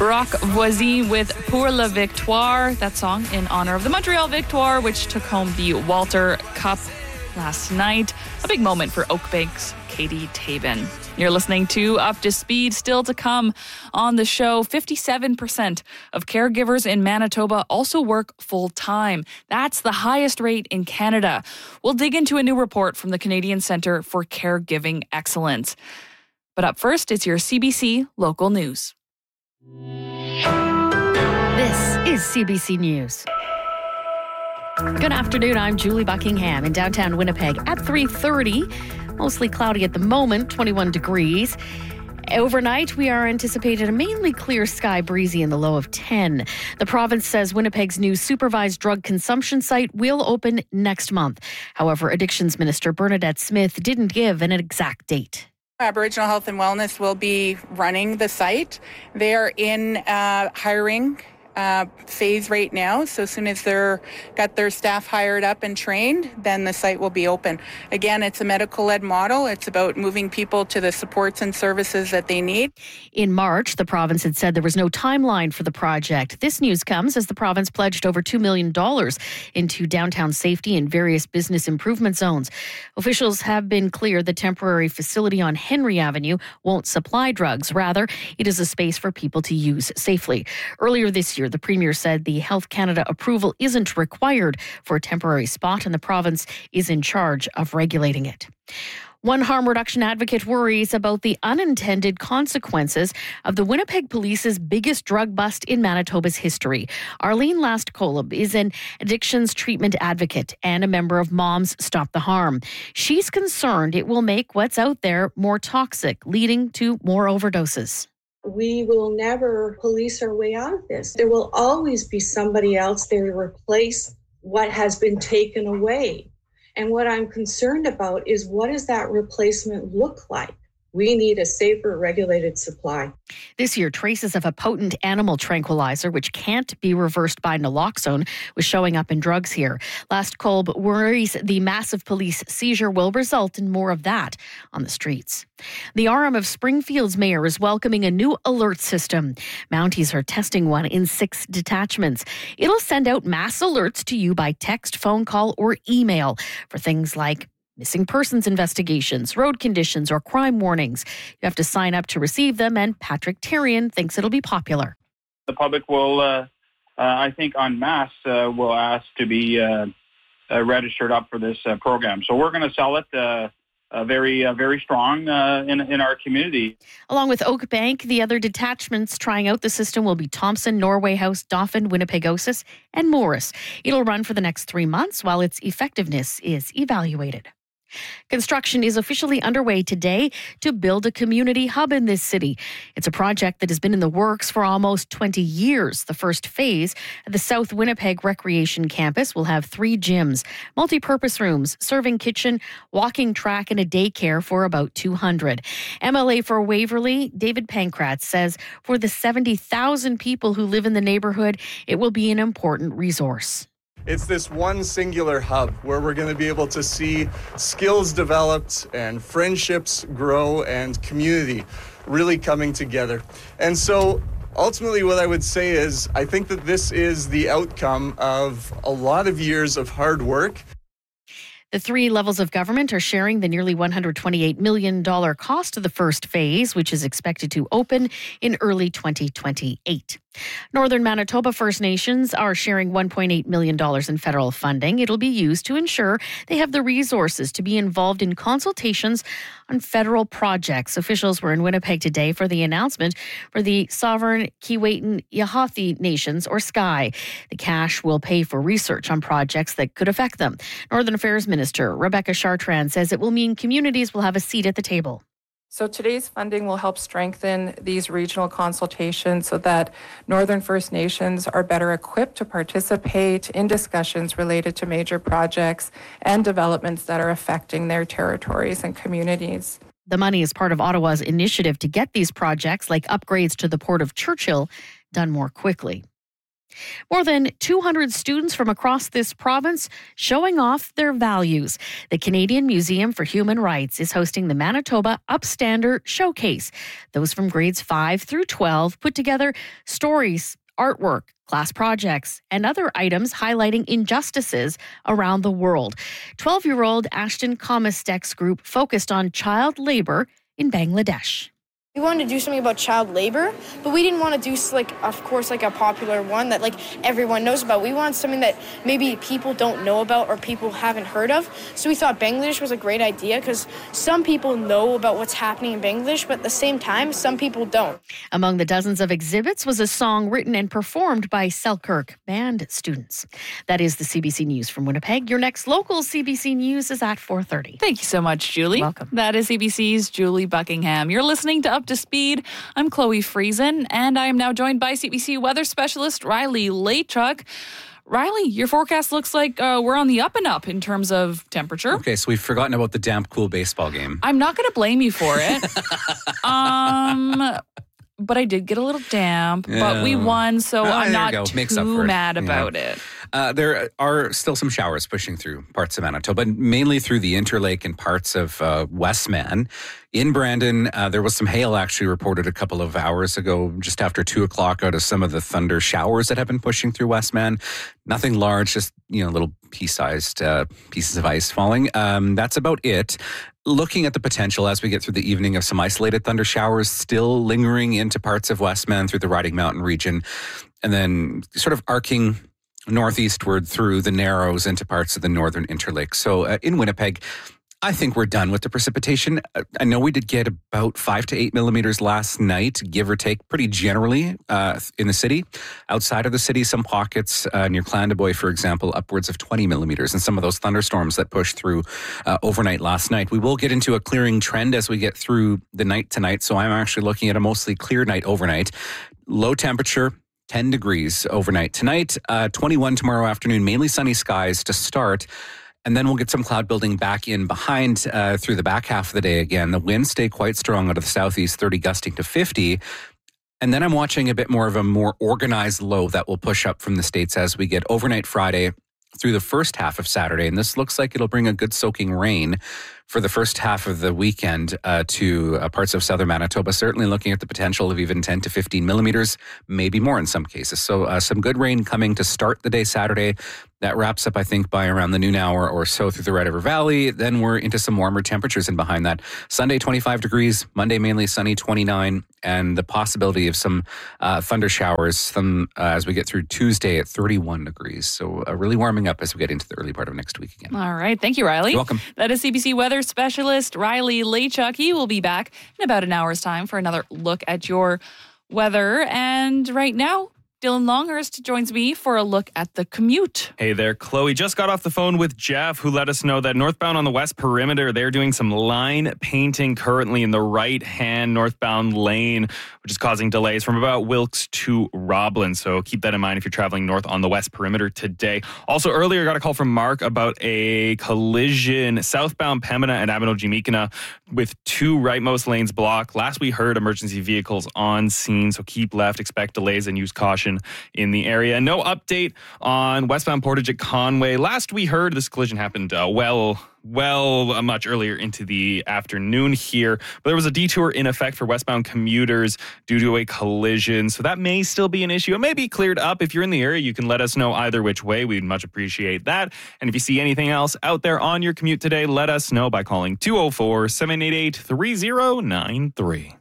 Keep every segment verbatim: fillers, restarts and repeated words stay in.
Rock Voisin with Pour la Victoire. That song in honor of the Montreal Victoire, which took home the Walter Cup last night. A big moment for Oakbank's Katie Tabin. You're listening to Up to Speed. Still to come on the show, fifty-seven percent of caregivers in Manitoba also work full-time. That's the highest rate in Canada. We'll dig into a new report from the Canadian Centre for Caregiving Excellence. But up first, it's your C B C local news. This is C B C News. Good afternoon, I'm Julie Buckingham in downtown Winnipeg at three thirty. Mostly cloudy at the moment, twenty-one degrees. Overnight, we are anticipated a mainly clear sky, breezy in the low of ten. The province says Winnipeg's new supervised drug consumption site will open next month. However, Addictions Minister Bernadette Smith didn't give an exact date. Aboriginal Health and Wellness will be running the site. They are in uh, hiring uh, phase right now. So as soon as they're got their staff hired up and trained, then the site will be open. Again, it's a medical-led model. It's about moving people to the supports and services that they need. In March, the province had said there was no timeline for the project. This news comes as the province pledged over two million dollars into downtown safety and various business improvement zones. Officials have been clear the temporary facility on Henry Avenue won't supply drugs. Rather, it is a space for people to use safely. Earlier this year, the Premier said the Health Canada approval isn't required for a temporary spot and the province is in charge of regulating it. One harm reduction advocate worries about the unintended consequences of the Winnipeg Police's biggest drug bust in Manitoba's history. Arlene Last-Kolob is an addictions treatment advocate and a member of Moms Stop the Harm. She's concerned it will make what's out there more toxic, leading to more overdoses. We will never police our way out of this. There will always be somebody else there to replace what has been taken away. And what I'm concerned about is what does that replacement look like? We need a safer, regulated supply. This year, traces of a potent animal tranquilizer, which can't be reversed by naloxone, was showing up in drugs here. Last-Kolob worries the massive police seizure will result in more of that on the streets. The R M of Springfield's mayor is welcoming a new alert system. Mounties are testing one in six detachments. It'll send out mass alerts to you by text, phone call, or email for things like missing persons investigations, road conditions, or crime warnings. You have to sign up to receive them, and Patrick Therrien thinks it'll be popular. The public will, uh, uh, I think, en masse, uh, will ask to be uh, uh, registered up for this uh, program. So we're going to sell it uh, uh, very, uh, very strong uh, in, in our community. Along with Oakbank, the other detachments trying out the system will be Thompson, Norway House, Dauphin, Winnipegosis, and Morris. It'll run for the next three months while its effectiveness is evaluated. Construction is officially underway today to build a community hub in this city. It's a project that has been in the works for almost twenty years. The first phase of the South Winnipeg Recreation Campus will have three gyms, multi-purpose rooms, serving kitchen, walking track, and a daycare for about two hundred. M L A for Waverley, David Pankratz, says for the seventy thousand people who live in the neighborhood, it will be an important resource. It's this one singular hub where we're going to be able to see skills developed and friendships grow and community really coming together. And so ultimately what I would say is I think that this is the outcome of a lot of years of hard work. The three levels of government are sharing the nearly one hundred twenty-eight million dollars cost of the first phase, which is expected to open in early twenty twenty-eight. Northern Manitoba First Nations are sharing one point eight million dollars in federal funding. It'll be used to ensure they have the resources to be involved in consultations on federal projects. Officials were in Winnipeg today for the announcement for the Sovereign Keewatin Yahathi Nations, or S K Y. The cash will pay for research on projects that could affect them. Northern Affairs Minister Rebecca Chartrand says it will mean communities will have a seat at the table. So today's funding will help strengthen these regional consultations so that Northern First Nations are better equipped to participate in discussions related to major projects and developments that are affecting their territories and communities. The money is part of Ottawa's initiative to get these projects, like upgrades to the Port of Churchill, done more quickly. More than two hundred students from across this province showing off their values. The Canadian Museum for Human Rights is hosting the Manitoba Upstander Showcase. Those from grades five through twelve put together stories, artwork, class projects, and other items highlighting injustices around the world. twelve-year-old Ashton Comistek's group focused on child labor in Bangladesh. We wanted to do something about child labor, but we didn't want to do, like, of course, like a popular one that, like, everyone knows about. We wanted something that maybe people don't know about or people haven't heard of. So we thought Bangladesh was a great idea because some people know about what's happening in Bangladesh, but at the same time, some people don't. Among the dozens of exhibits was a song written and performed by Selkirk band students. That is the C B C News from Winnipeg. Your next local C B C News is at four thirty. Thank you so much, Julie. Welcome. That is C B C's Julie Buckingham. You're listening to Up to Speed. I'm Chloe Friesen, and I am now joined by C B C weather specialist Riley Laychuk. Riley, your forecast looks like uh, we're on the up and up in terms of temperature. Okay, so we've forgotten about the damp, cool baseball game. I'm not going to blame you for it. um... But I did get a little damp, yeah. but we won, so ah, I'm not too mad it. about yeah. it. Uh, there are still some showers pushing through parts of Manitoba, mainly through the Interlake and parts of uh, Westman. In Brandon, uh, there was some hail actually reported a couple of hours ago, just after two o'clock, out of some of the thunder showers that have been pushing through Westman. Nothing large, just, you know, little pea-sized uh, pieces of ice falling. Um, that's about it. Looking at the potential as we get through the evening of some isolated thunder showers still lingering into parts of Westman through the Riding Mountain region, and then sort of arcing northeastward through the Narrows into parts of the northern Interlake. So uh, in Winnipeg, I think we're done with the precipitation. I know we did get about five to eight millimeters last night, give or take, pretty generally uh, in the city. Outside of the city, some pockets uh, near Clandeboye, for example, upwards of twenty millimeters, and some of those thunderstorms that pushed through uh, overnight last night. We will get into a clearing trend as we get through the night tonight, so I'm actually looking at a mostly clear night overnight. Low temperature, ten degrees overnight tonight, uh, twenty-one tomorrow afternoon, mainly sunny skies to start. And then we'll get some cloud building back in behind uh, through the back half of the day again. The winds stay quite strong out of the southeast, thirty gusting to fifty. And then I'm watching a bit more of a more organized low that will push up from the States as we get overnight Friday through the first half of Saturday. And this looks like it'll bring a good soaking rain for the first half of the weekend uh, to uh, parts of southern Manitoba, certainly looking at the potential of even ten to fifteen millimeters, maybe more in some cases. So uh, some good rain coming to start the day Saturday. That wraps up, I think, by around the noon hour or so through the Red River Valley. Then we're into some warmer temperatures and behind that. Sunday, twenty-five degrees. Monday, mainly sunny, twenty-nine. And the possibility of some uh, thunder showers some, uh, as we get through Tuesday at thirty-one degrees. So uh, really warming up as we get into the early part of next week again. All right. Thank you, Riley. You're welcome. That is C B C weather specialist Riley Laychuk. He will be back in about an hour's time for another look at your weather. And right now, Dylan Longhurst joins me for a look at the commute. Hey there, Chloe. Just got off the phone with Jeff, who let us know that northbound on the West Perimeter, they're doing some line painting currently in the right-hand northbound lane, which is causing delays from about Wilkes to Roblin. So keep that in mind if you're traveling north on the West Perimeter today. Also, earlier, got a call from Mark about a collision southbound Pembina and Abino-Jimikana with two rightmost lanes blocked. Last we heard, emergency vehicles on scene, so keep left, expect delays, and use caution in the area. No update on westbound Portage at Conway. Last we heard, this collision happened uh, well, well, uh, much earlier into the afternoon here. But there was a detour in effect for westbound commuters due to a collision. So that may still be an issue. It may be cleared up. If you're in the area, you can let us know either which way. We'd much appreciate that. And if you see anything else out there on your commute today, let us know by calling two oh four, seven eight eight, three oh nine three.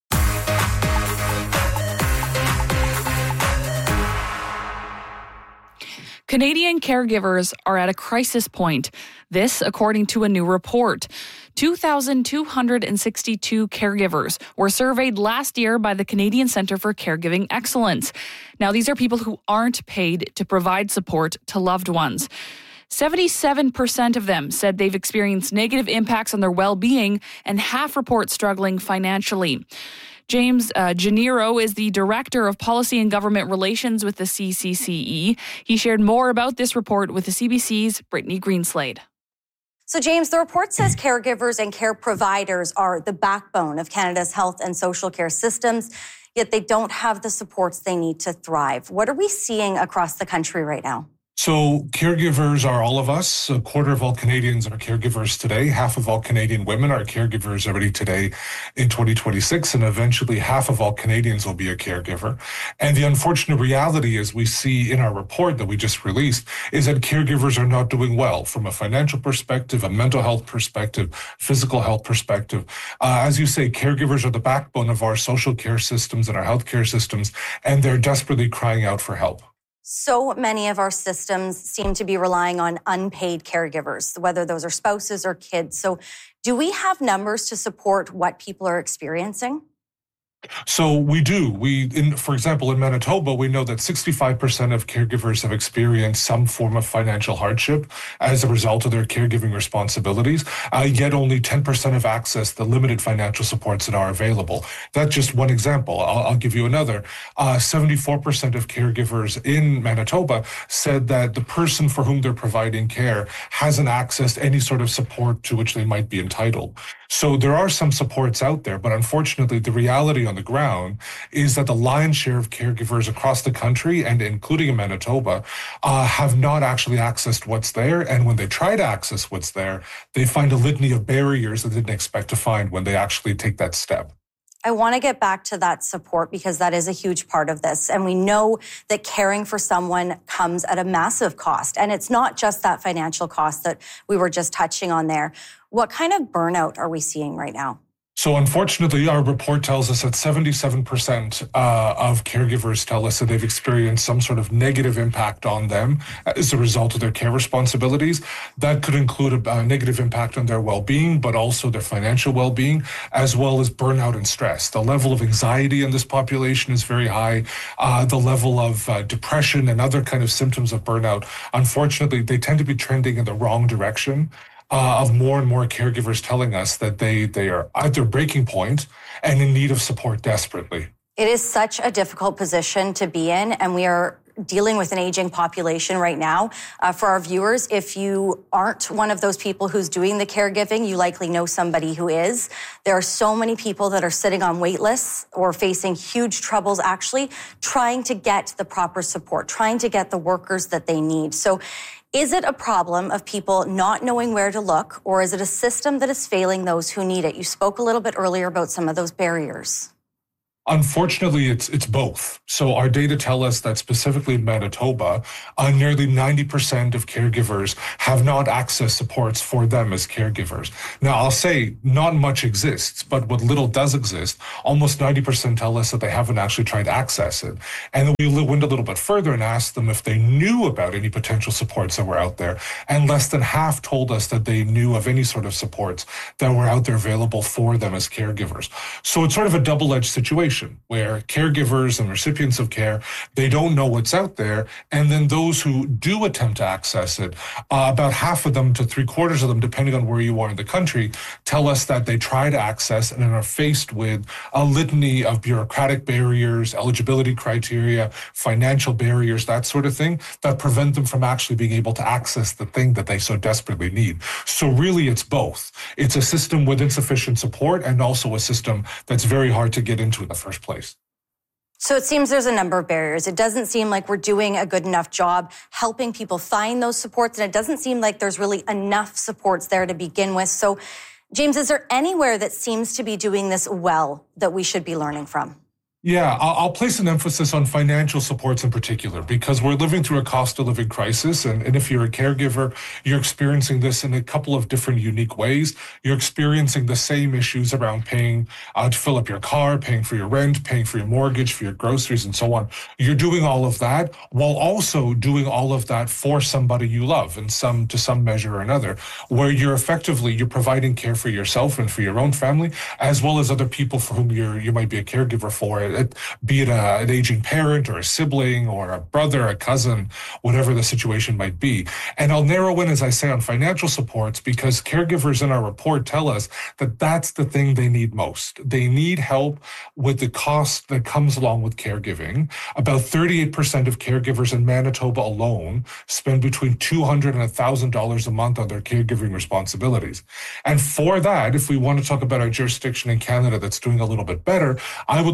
Canadian caregivers are at a crisis point. This, according to a new report. two thousand two hundred sixty-two caregivers were surveyed last year by the Canadian Centre for Caregiving Excellence. Now, these are people who aren't paid to provide support to loved ones. seventy-seven percent of them said they've experienced negative impacts on their well-being, and half report struggling financially. James uh, Gennaro is the Director of Policy and Government Relations with the C C C E. He shared more about this report with the C B C's Brittany Greenslade. So, James, the report says caregivers and care providers are the backbone of Canada's health and social care systems. yet they don't have the supports they need to thrive. What are we seeing across the country right now? So caregivers are all of us. A quarter of all Canadians are caregivers today. Half of all Canadian women are caregivers already today in twenty twenty-six, and eventually half of all Canadians will be a caregiver. And the unfortunate reality, as we see in our report that we just released, is that caregivers are not doing well from a financial perspective, a mental health perspective, physical health perspective. Uh, as you say, caregivers are the backbone of our social care systems and our healthcare systems, and they're desperately crying out for help. So many of our systems seem to be relying on unpaid caregivers, whether those are spouses or kids. So do we have numbers to support what people are experiencing? So we do. We, in, for example, in Manitoba, we know that sixty-five percent of caregivers have experienced some form of financial hardship as a result of their caregiving responsibilities, uh, yet only ten percent have accessed the limited financial supports that are available. That's just one example. I'll, I'll give you another. Uh, seventy-four percent of caregivers in Manitoba said that the person for whom they're providing care hasn't accessed any sort of support to which they might be entitled. So there are some supports out there, but unfortunately, the reality on the ground is that the lion's share of caregivers across the country, and including in Manitoba, uh, have not actually accessed what's there. And when they try to access what's there, they find a litany of barriers that they didn't expect to find when they actually take that step. I want to get back to that support because that is a huge part of this. And we know that caring for someone comes at a massive cost. And it's not just that financial cost that we were just touching on there. What kind of burnout are we seeing right now? So unfortunately, our report tells us that seventy-seven percent uh, of caregivers tell us that they've experienced some sort of negative impact on them as a result of their care responsibilities. That could include a, a negative impact on their well-being, but also their financial well-being, as well as burnout and stress. The level of anxiety in this population is very high. Uh, the level of uh, depression and other kind of symptoms of burnout, unfortunately, they tend to be trending in the wrong direction. Uh, of more and more caregivers telling us that they, they are at their breaking point and in need of support desperately. It is such a difficult position to be in, and we are dealing with an aging population right now. Uh, for our viewers, if you aren't one of those people who's doing the caregiving, you likely know somebody who is. There are so many people that are sitting on wait lists or facing huge troubles actually trying to get the proper support, trying to get the workers that they need. So is it a problem of people not knowing where to look, or is it a system that is failing those who need it? You spoke a little bit earlier about some of those barriers. Unfortunately, it's it's both. So our data tell us that specifically in Manitoba, uh, nearly ninety percent of caregivers have not accessed supports for them as caregivers. Now, I'll say not much exists, but what little does exist, almost ninety percent tell us that they haven't actually tried to access it. And then we went a little bit further and asked them if they knew about any potential supports that were out there. And less than half told us that they knew of any sort of supports that were out there available for them as caregivers. So it's sort of a double-edged situation, where caregivers and recipients of care, they don't know what's out there. And then those who do attempt to access it, uh, about half of them to three quarters of them, depending on where you are in the country, tell us that they try to access and are faced with a litany of bureaucratic barriers, eligibility criteria, financial barriers, that sort of thing, that prevent them from actually being able to access the thing that they so desperately need. So really, it's both. It's a system with insufficient support and also a system that's very hard to get into in the first place. So it seems there's a number of barriers. It doesn't seem like we're doing a good enough job helping people find those supports, and it doesn't seem like there's really enough supports there to begin with. So, James, is there anywhere that seems to be doing this well that we should be learning from? Yeah, I'll place an emphasis on financial supports in particular, because we're living through a cost of living crisis. And, and if you're a caregiver, you're experiencing this in a couple of different unique ways. You're experiencing the same issues around paying uh, to fill up your car, paying for your rent, paying for your mortgage, for your groceries, and so on. You're doing all of that while also doing all of that for somebody you love in some, to some measure or another, where you're effectively, you're providing care for yourself and for your own family, as well as other people for whom you're, you might be a caregiver for. It, be it a, an aging parent or a sibling or a brother, a cousin, whatever the situation might be. And I'll narrow in, as I say, on financial supports, because caregivers in our report tell us that that's the thing they need most. They need help with the cost that comes along with caregiving. About thirty-eight percent of caregivers in Manitoba alone spend between two hundred dollars and one thousand dollars a month on their caregiving responsibilities. And for that, if we want to talk about our jurisdiction in Canada that's doing a little bit better, I would look eastward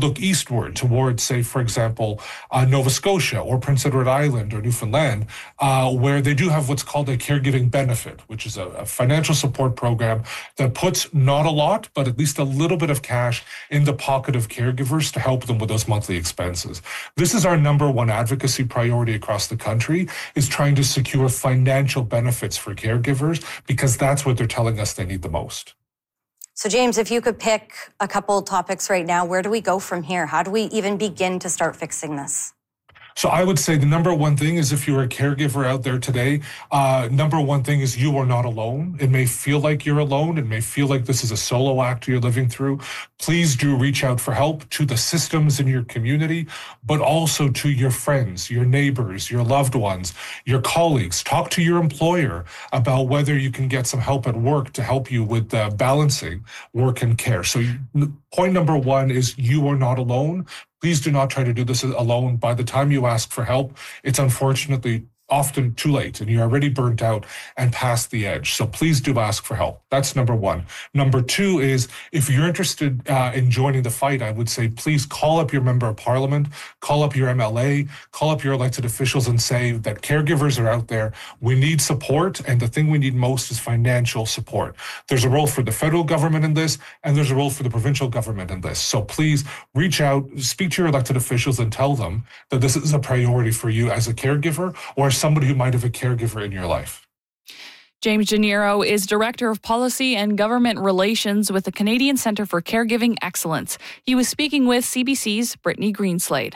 eastward towards, say, for example, uh, Nova Scotia or Prince Edward Island or Newfoundland, uh, where they do have what's called a caregiving benefit, which is a, a financial support program that puts not a lot, but at least a little bit of cash in the pocket of caregivers to help them with those monthly expenses. This is our number one advocacy priority across the country, is trying to secure financial benefits for caregivers, because that's what they're telling us they need the most. So, James, if you could pick a couple topics right now, where do we go from here? How do we even begin to start fixing this? So I would say the number one thing is, if you're a caregiver out there today, uh, number one thing is you are not alone. It may feel like you're alone. It may feel like this is a solo act you're living through. Please do reach out for help to the systems in your community, but also to your friends, your neighbors, your loved ones, your colleagues. Talk to your employer about whether you can get some help at work to help you with uh, balancing work and care. So you, point number one is you are not alone. Please do not try to do this alone. By the time you ask for help, it's unfortunately often too late and you're already burnt out and past the edge. So please do ask for help. That's number one. Number two is, if you're interested uh, in joining the fight, I would say please call up your member of parliament, call up your M L A, call up your elected officials and say that caregivers are out there. We need support, and the thing we need most is financial support. There's a role for the federal government in this, and there's a role for the provincial government in this. So please reach out, speak to your elected officials and tell them that this is a priority for you as a caregiver or somebody who might have a caregiver in your life. James Gennaro is Director of Policy and Government Relations with the Canadian Centre for Caregiving Excellence. He was speaking with C B C's Brittany Greenslade.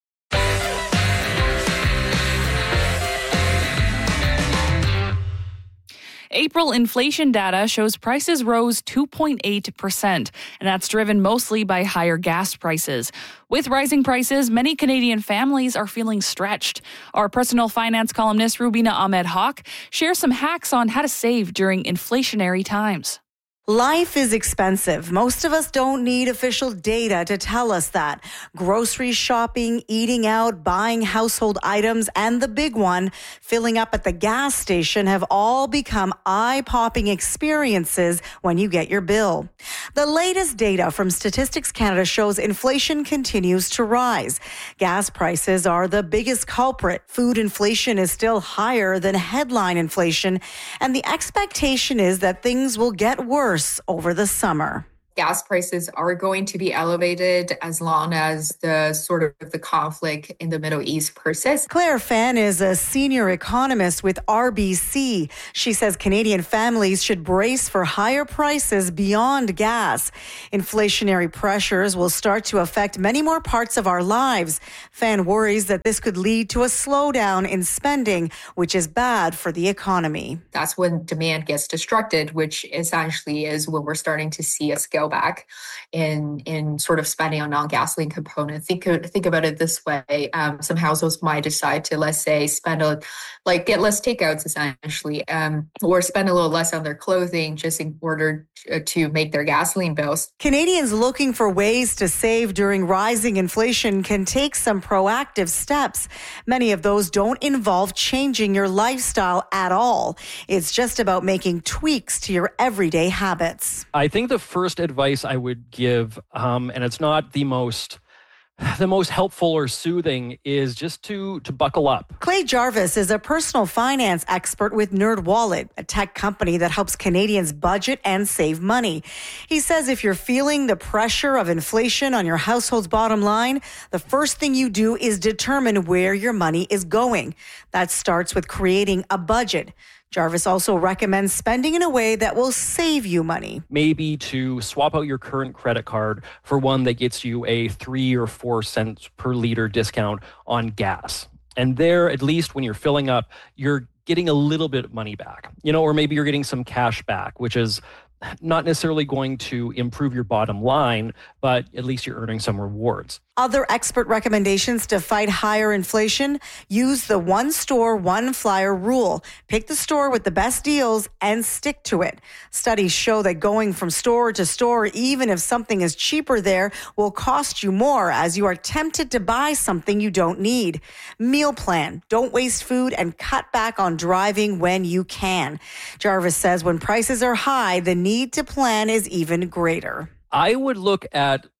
April inflation data shows prices rose two point eight percent, and that's driven mostly by higher gas prices. With rising prices, many Canadian families are feeling stretched. Our personal finance columnist Rubina Ahmed Haq shares some hacks on how to save during inflationary times. Life is expensive. Most of us don't need official data to tell us that. Grocery shopping, eating out, buying household items, and the big one, filling up at the gas station, have all become eye-popping experiences when you get your bill. The latest data from Statistics Canada shows inflation continues to rise. Gas prices are the biggest culprit. Food inflation is still higher than headline inflation, and the expectation is that things will get worse over the summer. Gas prices are going to be elevated as long as the sort of the conflict in the Middle East persists. Claire Fan is a senior economist with R B C. She says Canadian families should brace for higher prices beyond gas. Inflationary pressures will start to affect many more parts of our lives. Fan worries that this could lead to a slowdown in spending, which is bad for the economy. That's when demand gets destructed, which essentially is when we're starting to see a scale back in in sort of spending on non-gasoline component. Think think about it this way: um, some households might decide to, let's say, spend a like get less takeouts essentially, um, or spend a little less on their clothing just in order to, to make their gasoline bills. Canadians looking for ways to save during rising inflation can take some proactive steps. Many of those don't involve changing your lifestyle at all. It's just about making tweaks to your everyday habits. I think the first advice I would give, um, and it's not the most the most helpful or soothing, is just to to buckle up. Clay Jarvis is a personal finance expert with NerdWallet, a tech company that helps Canadians budget and save money. He says if you're feeling the pressure of inflation on your household's bottom line, the first thing you do is determine where your money is going. That starts with creating a budget. Jarvis also recommends spending in a way that will save you money. Maybe to swap out your current credit card for one that gets you a three or four cents per liter discount on gas. And there, at least when you're filling up, you're getting a little bit of money back, you know, or maybe you're getting some cash back, which is not necessarily going to improve your bottom line, but at least you're earning some rewards. Other expert recommendations to fight higher inflation: use the one store, one flyer rule. Pick the store with the best deals and stick to it. Studies show that going from store to store, even if something is cheaper there, will cost you more as you are tempted to buy something you don't need. Meal plan. Don't waste food and cut back on driving when you can. Jarvis says when prices are high, the need to plan is even greater. I would look at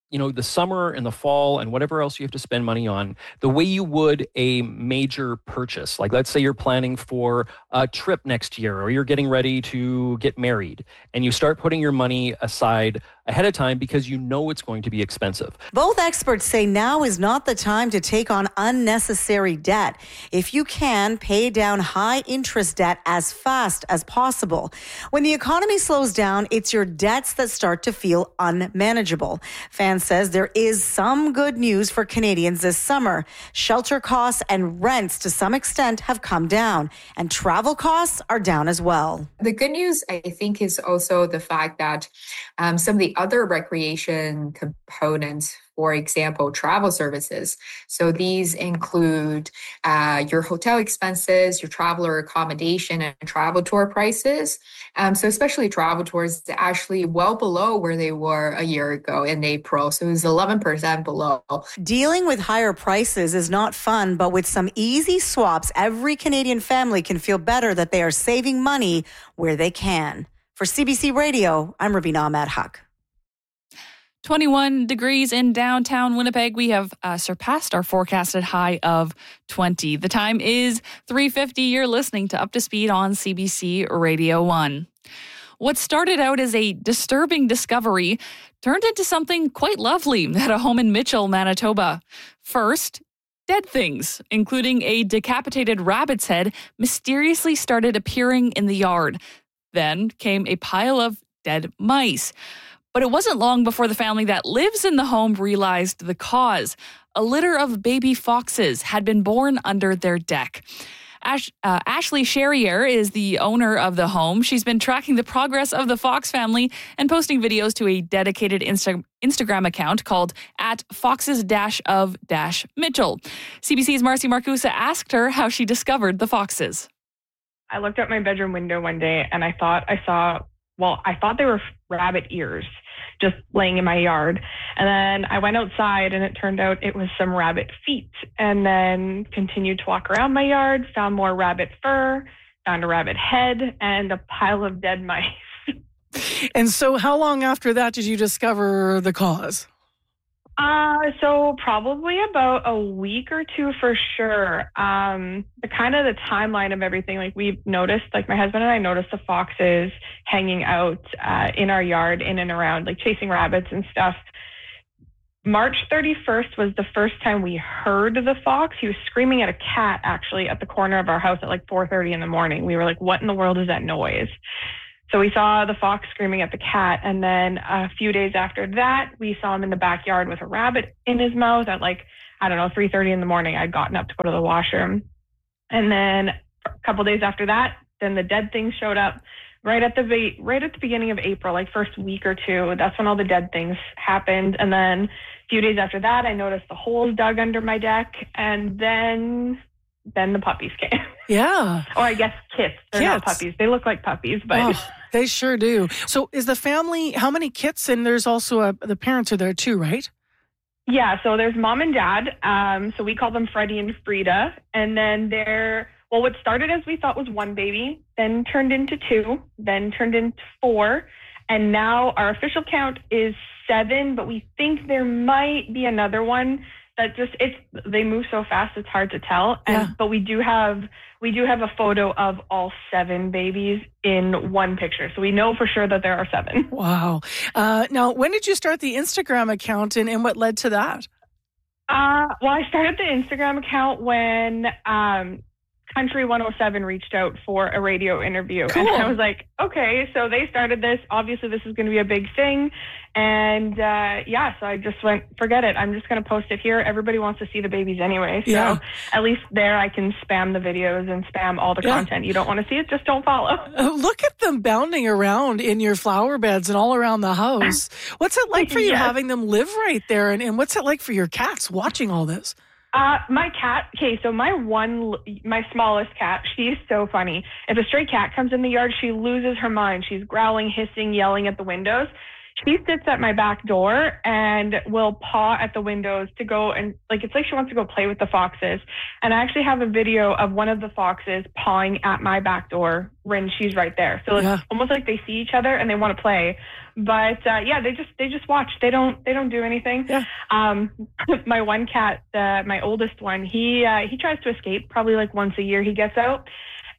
you know, the summer and the fall and whatever else you have to spend money on, the way you would a major purchase. Like, let's say you're planning for a trip next year, or you're getting ready to get married, and you start putting your money aside ahead of time because you know it's going to be expensive. Both experts say now is not the time to take on unnecessary debt. If you can, pay down high interest debt as fast as possible. When the economy slows down, it's your debts that start to feel unmanageable. Fan says there is some good news for Canadians this summer. Shelter costs and rents to some extent have come down, and travel costs are down as well. The good news, I think, is also the fact that um, some of the other recreation components, for example, travel services. So these include uh, your hotel expenses, your traveler accommodation, and travel tour prices. Um, so especially travel tours, actually well below where they were a year ago in April. So it was eleven percent below. Dealing with higher prices is not fun, but with some easy swaps, every Canadian family can feel better that they are saving money where they can. For C B C Radio, I'm Rabina Ahmed Haq. twenty-one degrees in downtown Winnipeg. We have uh, surpassed our forecasted high of twenty. The time is three fifty. You're listening to Up to Speed on C B C Radio one. What started out as a disturbing discovery turned into something quite lovely at a home in Mitchell, Manitoba. First, dead things, including a decapitated rabbit's head, mysteriously started appearing in the yard. Then came a pile of dead mice. But it wasn't long before the family that lives in the home realized the cause. A litter of baby foxes had been born under their deck. Ash, uh, Ashley Sherrier is the owner of the home. She's been tracking the progress of the fox family and posting videos to a dedicated Insta- Instagram account called at foxes-of-mitchell. C B C's Marcy Marcusa asked her how she discovered the foxes. I looked out my bedroom window one day and I thought I saw, well, I thought they were rabbit ears just laying in my yard. And then I went outside and it turned out it was some rabbit feet, and then continued to walk around my yard, found more rabbit fur, found a rabbit head, and a pile of dead mice. And so how long after that did you discover the cause? Uh, so probably about a week or two for sure. Um, the kind of the timeline of everything, like we've noticed, like my husband and I noticed the foxes hanging out uh, in our yard, in and around, like chasing rabbits and stuff. March thirty-first was the first time we heard the fox. He was screaming at a cat, actually, at the corner of our house at like four thirty in the morning. We were like, what in the world is that noise? So we saw the fox screaming at the cat, and then a few days after that, we saw him in the backyard with a rabbit in his mouth at like, I don't know, three thirty in the morning. I'd gotten up to go to the washroom. And then a couple days after that, then the dead things showed up right at the right at the beginning of April, like first week or two. That's when all the dead things happened. And then a few days after that, I noticed the holes dug under my deck, and then then the puppies came. Yeah. Or I guess kits. They're Kits. not puppies. They look like puppies, but... Oh, they sure do. So is the family, how many kits? And there's also a, the parents are there too, right? Yeah, so there's mom and dad. Um, so we call them Freddie and Frida. And then they're, well, what started as we thought was one baby, then turned into two, then turned into four. And now our official count is seven, but we think there might be another one. That just, it's, they move so fast, it's hard to tell. And, Yeah. but we do have, we do have a photo of all seven babies in one picture. So we know for sure that there are seven. Wow. Uh, now, when did you start the Instagram account, and, and what led to that? Uh, well, I started the Instagram account when, um, Country one oh seven reached out for a radio interview. Cool. And I was like, okay, so they started this. Obviously, this is going to be a big thing. And uh, yeah, so I just went, forget it. I'm just going to post it here. Everybody wants to see the babies anyway. So Yeah. at least there I can spam the videos and spam all the Yeah. content. You don't want to see it, just don't follow. Uh, look at them bounding around in your flower beds and all around the house. What's it like for you Yes. having them live right there? And, and what's it like for your cats watching all this? Uh, my cat, okay, so my one, my smallest cat, she's so funny. If a stray cat comes in the yard, she loses her mind. She's growling, hissing, yelling at the windows. she sits at my back door and will paw at the windows to go and like, it's like she wants to go play with the foxes. And I actually have a video of one of the foxes pawing at my back door when she's right there. So it's Yeah. almost like they see each other and they want to play. But uh, yeah, they just they just watch. They don't they don't do anything. Yeah. Um, my one cat, uh, my oldest one, he uh, he tries to escape probably like once a year. He gets out,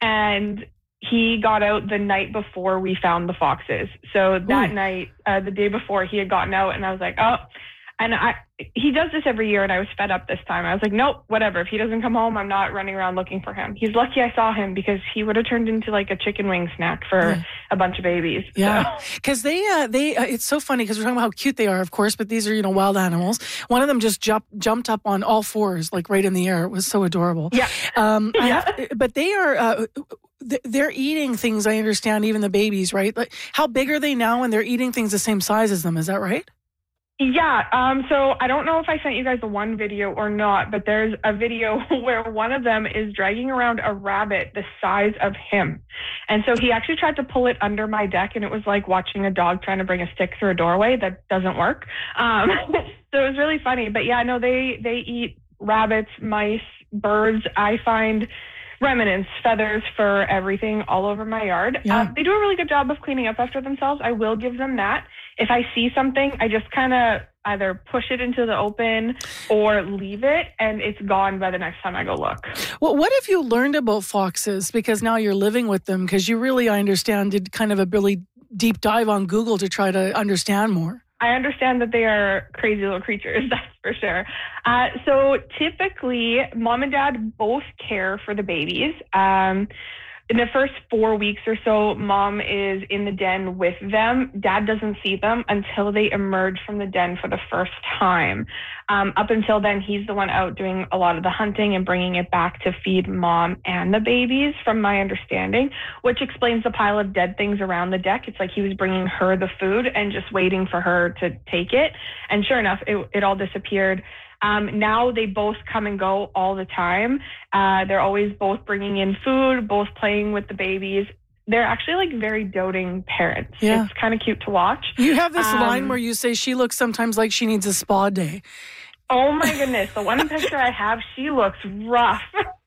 and he got out the night before we found the foxes. So that Ooh. night, uh, the day before, he had gotten out, and I was like, oh. And I, he does this every year, and I was fed up this time. I was like, nope, whatever. If he doesn't come home, I'm not running around looking for him. He's lucky I saw him because he would have turned into like a chicken wing snack for Yeah. a bunch of babies. Yeah, So. because they, uh, they, uh, it's so funny because we're talking about how cute they are, of course, but these are, you know, wild animals. One of them just jumped jumped up on all fours, like right in the air. It was so adorable. Yeah. Um, I Yeah. have, but they are, uh, th- they're eating things. I understand, even the babies, right? Like, how big are they now? And they're eating things the same size as them. Is that right? Yeah, um, so I don't know if I sent you guys the one video or not, but there's a video where one of them is dragging around a rabbit the size of him. And so he actually tried to pull it under my deck, and it was like watching a dog trying to bring a stick through a doorway. That doesn't work. Um, so it was really funny. But yeah, no, they, they eat rabbits, mice, birds. I find remnants, feathers, fur, everything all over my yard. Yeah. Uh, they do a really good job of cleaning up after themselves. I will give them that. If I see something, I just kind of either push it into the open or leave it, and it's gone by the next time I go look. Well, what have you learned about foxes? Because now you're living with them, because you really, I understand, did kind of a really deep dive on Google to try to understand more. I understand that they are crazy little creatures, that's for sure. Uh, so typically, mom and dad both care for the babies. Um, in the first four weeks or so, mom is in the den with them. Dad doesn't see them until they emerge from the den for the first time. Um, up until then, he's the one out doing a lot of the hunting and bringing it back to feed mom and the babies, from my understanding, which explains the pile of dead things around the deck. It's like he was bringing her the food and just waiting for her to take it. And sure enough, it, it all disappeared. Um, now they both come and go all the time. Uh, they're always both bringing in food, both playing with the babies. They're actually like very doting parents. Yeah. It's kind of cute to watch. You have this Um, line where you say she looks sometimes like she needs a spa day. Oh my goodness. The one picture I have, she looks rough.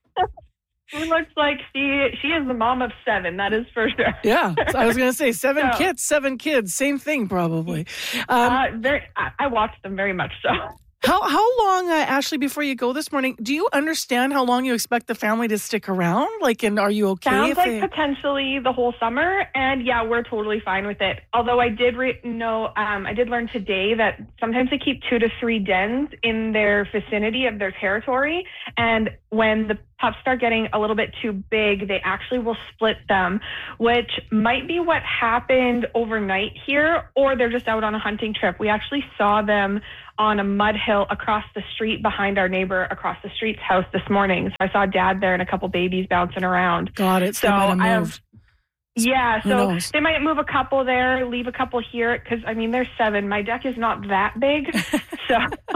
She looks like she she is the mom of seven, that is for sure. Yeah, so I was going to say seven So- kids, seven kids, same thing probably. Um, uh, very, I, I watch them very much so. How how long, uh, Ashley, before you go this morning, do you understand how long you expect the family to stick around? Like, and are you okay? Sounds if like they... potentially the whole summer, and yeah, we're totally fine with it. Although I did re- know, um, I did learn today that sometimes they keep two to three dens in their vicinity of their territory, and when the pups start getting a little bit too big, they actually will split them, which might be what happened overnight here, or they're just out on a hunting trip. We actually saw them on a mud hill across the street behind our neighbor across the street's house this morning. So I saw dad there and a couple babies bouncing around. Got it. So, So they might have I have- moved. Yeah, Who so knows? they might move a couple there, leave a couple here, because, I mean, there's seven. My deck is not that big, so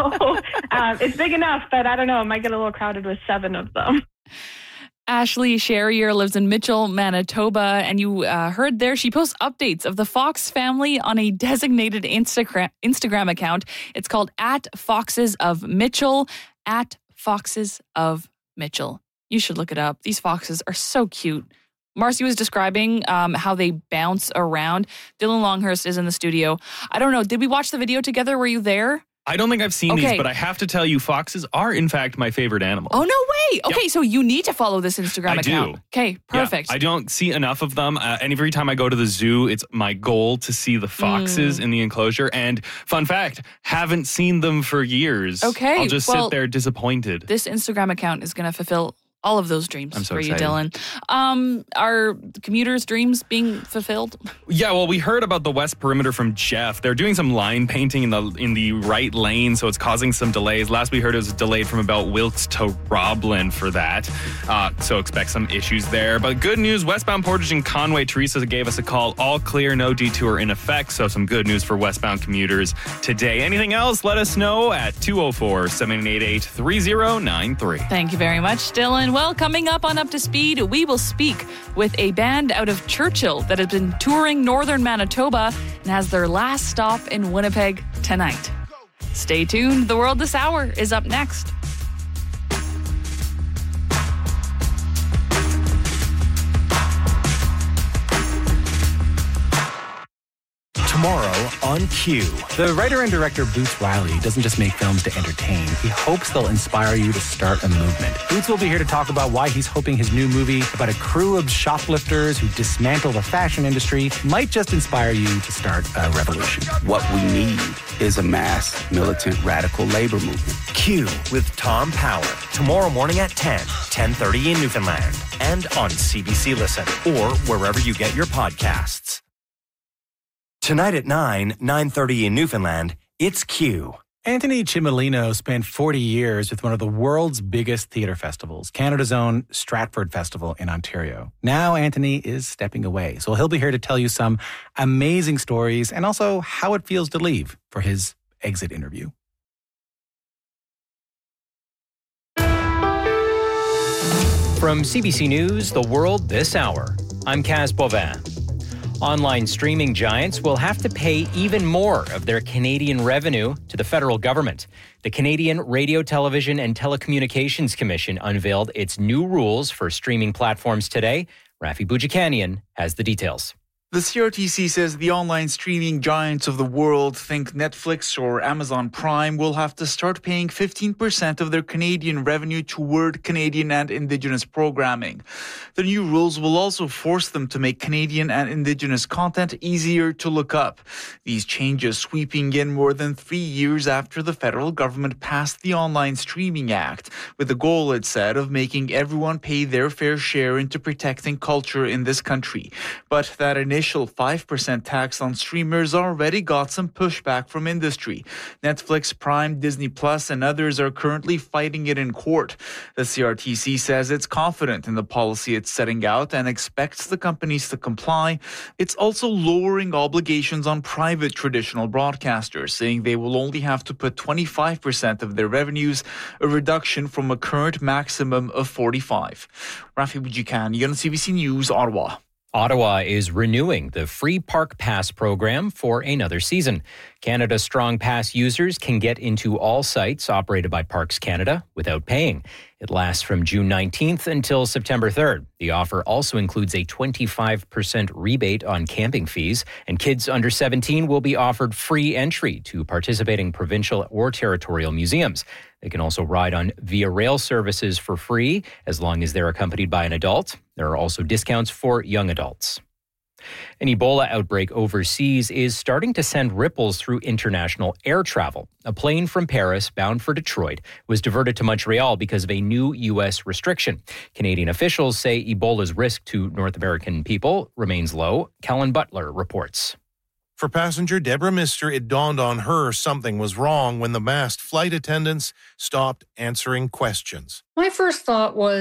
um, it's big enough, but I don't know, it might get a little crowded with seven of them. Ashley Sherrier lives in Mitchell, Manitoba, and you uh, heard there she posts updates of the Fox family on a designated Instagram Instagram account. It's called at Foxes of Mitchell, at Foxes of Mitchell. You should look it up. These foxes are so cute. Marcy was describing um, how they bounce around. Dylan Longhurst is in the studio. I don't know. Did we watch the video together? Were you there? I don't think I've seen Okay. these, but I have to tell you, foxes are in fact my favorite animal. Oh, no way. Okay, Yep. so you need to follow this Instagram I account. do. Okay, perfect. Yeah, I don't see enough of them. Uh, and every time I go to the zoo, it's my goal to see the foxes Mm. in the enclosure. And fun fact, haven't seen them for years. Okay, I'll just well, sit there disappointed. This Instagram account is going to fulfill all of those dreams I'm so for excited. you, Dylan. Um, are commuters' dreams being fulfilled? Yeah, well, we heard about the West Perimeter from Jeff. They're doing some line painting in the in the right lane, so it's causing some delays. Last we heard, it was delayed from about Wilkes to Roblin for that. Uh, so expect some issues there. But good news, westbound Portage and Conway, Teresa gave us a call. All clear, no detour in effect. So some good news for westbound commuters today. Anything else, let us know at two oh four, seven eight eight, three oh nine three. Thank you very much, Dylan. Well, coming up on Up to Speed, we will speak with a band out of Churchill that has been touring northern Manitoba and has their last stop in Winnipeg tonight. Stay tuned. The World This Hour is up next. Tomorrow on Q. The writer and director Boots Riley doesn't just make films to entertain. He hopes they'll inspire you to start a movement. Boots will be here to talk about why he's hoping his new movie about a crew of shoplifters who dismantle the fashion industry might just inspire you to start a revolution. What we need is a mass, militant, radical labor movement. Q with Tom Power. Tomorrow morning at ten, ten thirty in Newfoundland. And on C B C Listen or wherever you get your podcasts. Tonight at nine, nine thirty in Newfoundland, it's Q. Anthony Cimolino spent forty years with one of the world's biggest theatre festivals, Canada's own Stratford Festival in Ontario. Now Anthony is stepping away, so he'll be here to tell you some amazing stories and also how it feels to leave for his exit interview. From C B C News, The World This Hour, I'm Kaz Bovin. Online streaming giants will have to pay even more of their Canadian revenue to the federal government. The Canadian Radio, Television and Telecommunications Commission unveiled its new rules for streaming platforms today. Rafi Boudjikanian has the details. The C R T C says the online streaming giants of the world, think Netflix or Amazon Prime, will have to start paying fifteen percent of their Canadian revenue toward Canadian and Indigenous programming. The new rules will also force them to make Canadian and Indigenous content easier to look up. These changes sweeping in more than three years after the federal government passed the Online Streaming Act, with the goal, it said, of making everyone pay their fair share into protecting culture in this country. But that initiative initial five percent tax on streamers already got some pushback from industry. Netflix, Prime, Disney Plus, and others are currently fighting it in court. The C R T C says it's confident in the policy it's setting out and expects the companies to comply. It's also lowering obligations on private traditional broadcasters, saying they will only have to put twenty-five percent of their revenues, a reduction from a current maximum of forty-five. Rafi Boudjikanian, C B C News, Ottawa. Ottawa is renewing the free Park Pass program for another season. Canada Strong Pass users can get into all sites operated by Parks Canada without paying. It lasts from June nineteenth until September third. The offer also includes a twenty-five percent rebate on camping fees, and kids under seventeen will be offered free entry to participating provincial or territorial museums. They can also ride on Via Rail services for free as long as they're accompanied by an adult. There are also discounts for young adults. An Ebola outbreak overseas is starting to send ripples through international air travel. A plane from Paris bound for Detroit was diverted to Montreal because of a new U S restriction. Canadian officials say Ebola's risk to North American people remains low. Callan Butler reports. For passenger Deborah Mister, it dawned on her something was wrong when the masked flight attendants stopped answering questions. My first thought was,